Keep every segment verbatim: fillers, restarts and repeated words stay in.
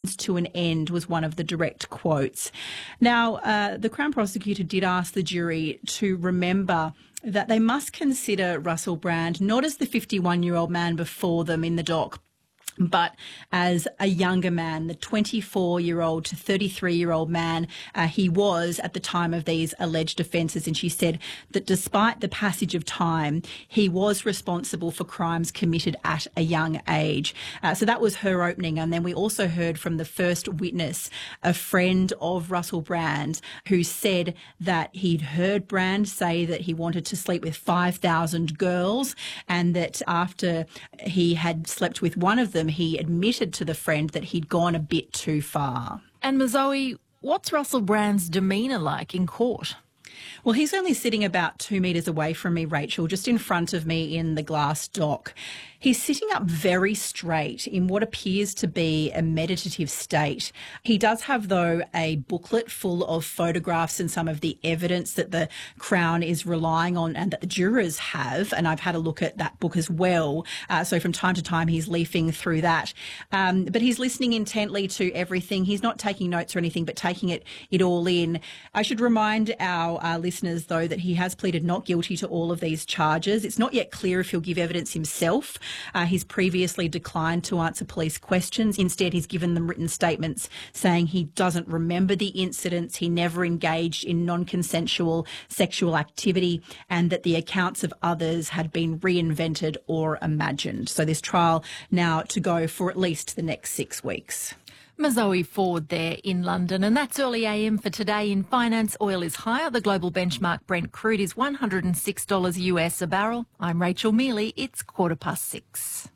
to an end was one of the direct quotes. Now, uh, the Crown Prosecutor did ask the jury to remember that they must consider Russell Brand not as the fifty-one-year-old man before them in the dock, but as a younger man, the twenty-four-year-old to thirty-three-year-old man uh, he was at the time of these alleged offences. And she said that despite the passage of time, he was responsible for crimes committed at a young age. Uh, so that was her opening. And then we also heard from the first witness, a friend of Russell Brand, who said that he'd heard Brand say that he wanted to sleep with five thousand girls, and that after he had slept with one of them, he admitted to the friend that he'd gone a bit too far. And Mazoe, what's Russell Brand's demeanour like in court? Well, he's only sitting about two metres away from me, Rachel, just in front of me in the glass dock. He's sitting up very straight in what appears to be a meditative state. He does have, though, a booklet full of photographs and some of the evidence that the Crown is relying on and that the jurors have, and I've had a look at that book as well. Uh, so from time to time he's leafing through that. Um, but he's listening intently to everything. He's not taking notes or anything, but taking it, it all in. I should remind our uh, listeners, though, that he has pleaded not guilty to all of these charges. It's not yet clear if he'll give evidence himself. Uh, he's previously declined to answer police questions. Instead, he's given them written statements saying he doesn't remember the incidents, he never engaged in non-consensual sexual activity, and that the accounts of others had been reinvented or imagined. So this trial now to go for at least the next six weeks. Mazoe Ford there in London. And that's Early A M for today. In finance, oil is higher. The global benchmark Brent crude is one hundred six dollars U S a barrel. I'm Rachel Mealy. It's quarter past six.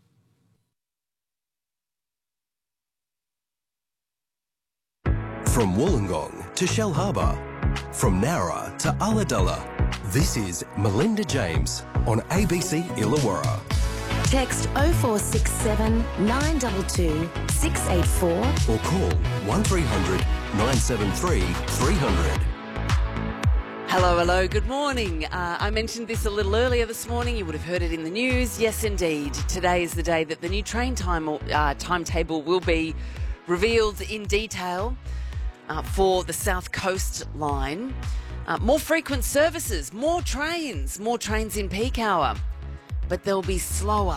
From Wollongong to Shellharbour, from Nowra to Ulladulla, this is Melinda James on A B C Illawarra. Text oh four six seven, nine two two, six eight four or call one three hundred, nine seven three, three hundred. Hello, hello, good morning. Uh, I mentioned this a little earlier this morning. You would have heard it in the news. Yes, indeed. Today is the day that the new train time uh, timetable will be revealed in detail uh, for the South Coast line. Uh, more frequent services, more trains, more trains in peak hour. But they'll be slower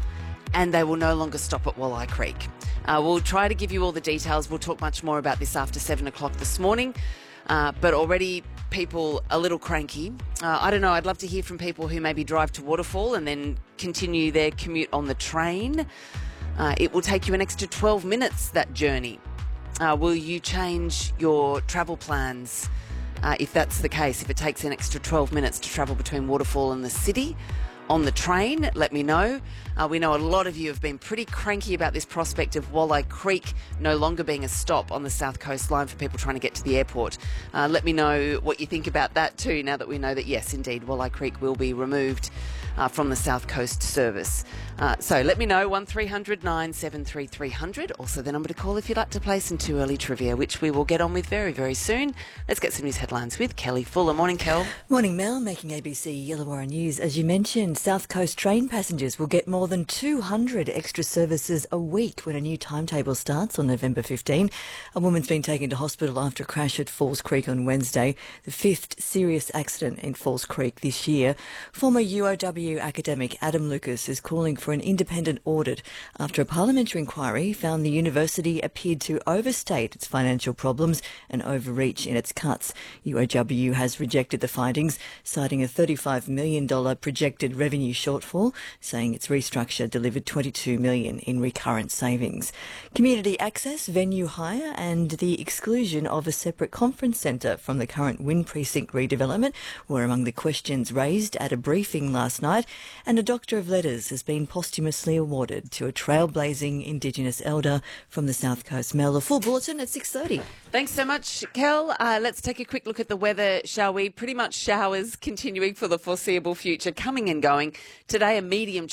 and they will no longer stop at Walleye Creek. Uh, we'll try to give you all the details. We'll talk much more about this after seven o'clock this morning. Uh, but already people a little cranky. Uh, I don't know, I'd love to hear from people who maybe drive to Waterfall and then continue their commute on the train. Uh, it will take you an extra twelve minutes, that journey. Uh, will you change your travel plans uh, if that's the case, if it takes an extra twelve minutes to travel between Waterfall and the city? On the train, let me know. Uh, we know a lot of you have been pretty cranky about this prospect of Walleye Creek no longer being a stop on the South Coast line for people trying to get to the airport. Uh, let me know what you think about that too, now that we know that, yes, indeed, Walleye Creek will be removed uh, from the South Coast service. Uh, so let me know, one three hundred, nine seven three, three hundred. Also the number to call if you'd like to play some too early trivia, which we will get on with very, very soon. Let's get some news headlines with Kelly Fuller. Morning, Kel. Morning, Mel. Making A B C Illawarra News. As you mentioned, South Coast train passengers will get more than two hundred extra services a week when a new timetable starts on November fifteenth. A woman's been taken to hospital after a crash at Falls Creek on Wednesday, the fifth serious accident in Falls Creek this year. Former U O W academic Adam Lucas is calling for an independent audit after a parliamentary inquiry found the university appeared to overstate its financial problems and overreach in its cuts. U O W has rejected the findings, citing a thirty-five million dollars projected revenue shortfall, saying its restructure delivered twenty-two million dollars in recurrent savings. Community access, venue hire and the exclusion of a separate conference centre from the current Wynn Precinct redevelopment were among the questions raised at a briefing last night, and a Doctor of Letters has been posthumously awarded to a trailblazing Indigenous elder from the South Coast. Mel, a full bulletin at six thirty. Thanks so much, Kel. Uh, let's take a quick look at the weather, shall we? Pretty much showers continuing for the foreseeable future, coming and going. Today, a medium chance of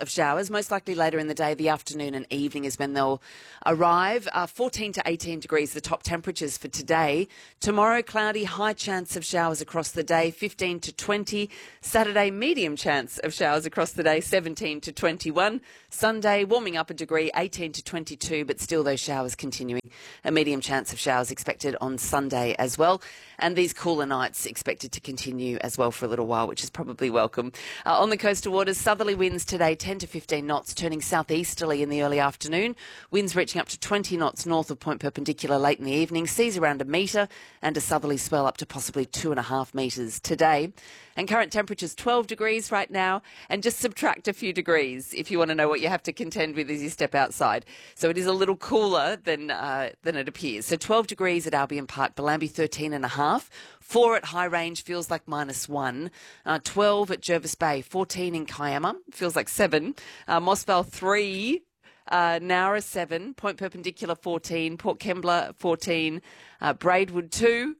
of showers, most likely later in the day, the afternoon and evening is when they'll arrive. Uh, fourteen to eighteen degrees, the top temperatures for today. Tomorrow, cloudy, high chance of showers across the day, fifteen to twenty. Saturday, medium chance of showers across the day, seventeen to twenty-one. Sunday, warming up a degree, eighteen to twenty-two, but still those showers continuing. A medium chance of showers expected on Sunday as well. And these cooler nights expected to continue as well for a little while, which is probably welcome. Uh, on the coastal waters, southerly winds today, ten to fifteen knots, turning southeasterly in the early afternoon. Winds reaching up to twenty knots north of Point Perpendicular late in the evening. Seas around a metre and a southerly swell up to possibly two and a half metres today. And current temperatures twelve degrees right now, and just subtract a few degrees if you want to know what you have to contend with as you step outside. So it is a little cooler than uh, than it appears. So twelve degrees at Albion Park, Bellambi thirteen and a half, four at High Range, feels like minus one, uh, twelve at Jervis Bay, fourteen in Kiama, feels like seven, uh, Mossvale three, Uh, Nowra seven, Point Perpendicular fourteen, Port Kembla fourteen, uh, Braidwood two,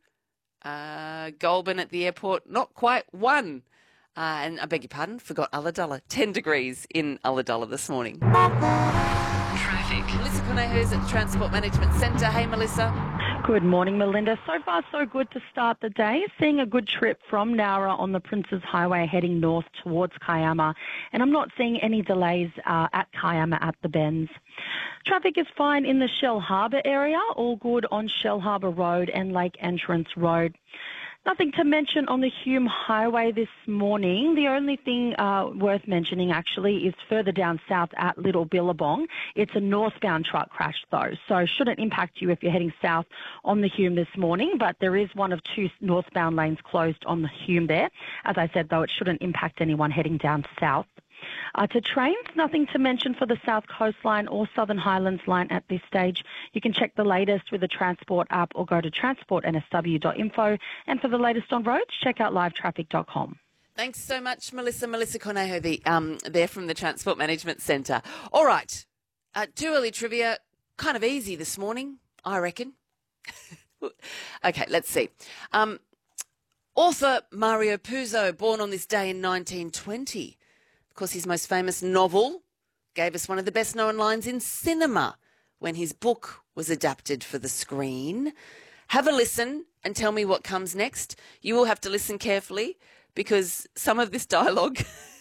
uh, Goulburn at the airport not quite one, uh, and I beg your pardon, forgot Ulladulla, ten degrees in Ulladulla this morning. Traffic. Melissa Conejo is at the Transport Management Centre. Hey Melissa. Good morning, Melinda. So far, so good to start the day. Seeing a good trip from Nowra on the Princes Highway heading north towards Kiama. And I'm not seeing any delays uh, at Kiama at the bends. Traffic is fine in the Shell Harbour area. All good on Shell Harbour Road and Lake Entrance Road. Nothing to mention on the Hume Highway this morning. The only thing uh, worth mentioning, actually, is further down south at Little Billabong. It's a northbound truck crash, though, so shouldn't impact you if you're heading south on the Hume this morning, but there is one of two northbound lanes closed on the Hume there. As I said, though, it shouldn't impact anyone heading down south. Uh, to trains, nothing to mention for the South Coast Line or Southern Highlands Line at this stage. You can check the latest with the Transport app or go to transport n s w dot info. And for the latest on roads, check out live traffic dot com. Thanks so much, Melissa. Melissa Conejo, the, um, there from the Transport Management Centre. All right, uh, too early trivia, kind of easy this morning, I reckon. Okay, let's see. Um, author Mario Puzo, born on this day in nineteen twenty. Of course, his most famous novel gave us one of the best-known lines in cinema when his book was adapted for the screen. Have a listen and tell me what comes next. You will have to listen carefully because some of this dialogue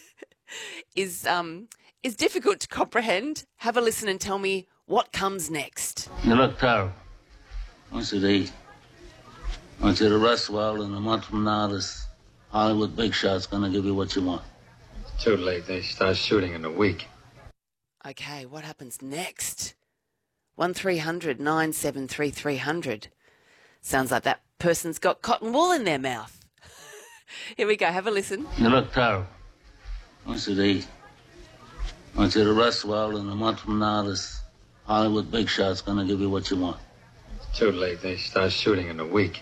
is um, is difficult to comprehend. Have a listen and tell me what comes next. You look terrible. I want you to eat. I want you to rest well, and a month from now, this Hollywood big shot's going to give you what you want. Too late. They start shooting in a week. Okay, what happens next? one three hundred nine seven three three hundred. Sounds like that person's got cotton wool in their mouth. Here we go. Have a listen. You look terrible. I want you to eat. I want you to rest well, and a month from now, this Hollywood big shot's going to give you what you want. Too late. They start shooting in a week.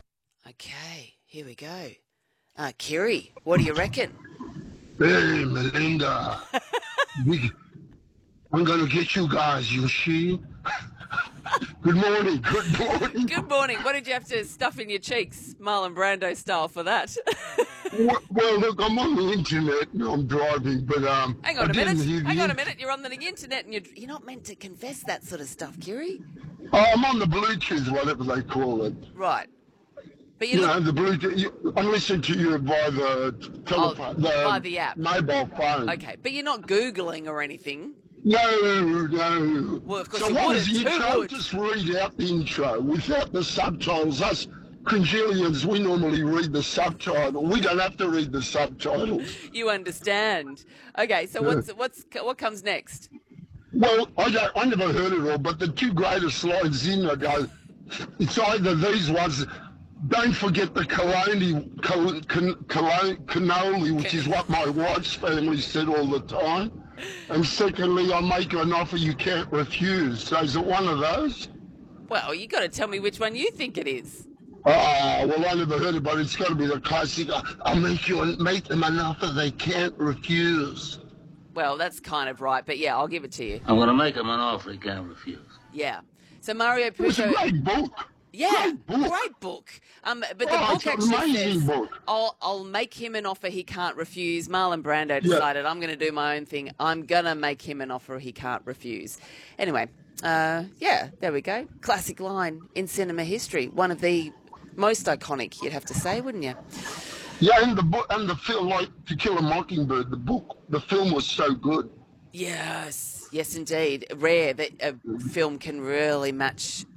Okay, here we go. Uh, Kiri, what do you reckon? Hey, Melinda. we, I'm going to get you guys, you see? Good morning, good morning. Good morning. What did you have to stuff in your cheeks, Marlon Brando style, for that? well, well, look, I'm on the internet and I'm driving, but... um. Hang on I a minute. Hang you. on a minute. You're on the internet and you're, you're not meant to confess that sort of stuff, Kiri. Oh, I'm on the Bluetooth, whatever they call it. Right. But you, you look, know, the Bluetooth... You, I listen to you by the telephone, oh, the, by the app. mobile phone. Okay, but you're not Googling or anything. No, no. Well, of course so you what would. is the Who intro? would? Just read out the intro without the subtitles. Us Cringelians, we normally read the subtitle. We don't have to read the subtitles. You understand. Okay, so what's what's what comes next? Well, I don't. I never heard it all, but the two greatest lines in it go. It's either these ones. Don't forget the cannoli, can, can, cannoli, which is what my wife's family said all the time. And secondly, I make an offer you can't refuse. So is it one of those? Well, you got to tell me which one you think it is. Oh, well, I never heard it, but it's got to be the classic. I'll make you make them an offer they can't refuse. Well, that's kind of right, but yeah, I'll give it to you. I'm going to make them an offer they can't refuse. Yeah. So Mario It's a Puzo. great book. Yeah, Great book. great book. Um, but the Oh, book it's an actually amazing says, book. I'll, I'll make him an offer he can't refuse. Marlon Brando decided, I'm going to do my own thing. I'm going to make him an offer he can't refuse. Anyway, uh, yeah, there we go. Classic line in cinema history. One of the most iconic, you'd have to say, wouldn't you? Yeah, and the book and the film, like To Kill a Mockingbird, the book, the film was so good. Yes, yes, indeed. Rare that a film can really match